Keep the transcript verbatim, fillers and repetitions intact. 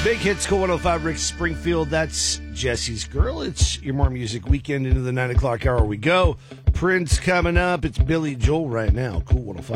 Big Hits, Cool one oh five, Rick Springfield. That's Jesse's Girl. It's your More Music Weekend into the nine o'clock hour we go. Prince coming up. It's Billy Joel right now. Cool one oh five.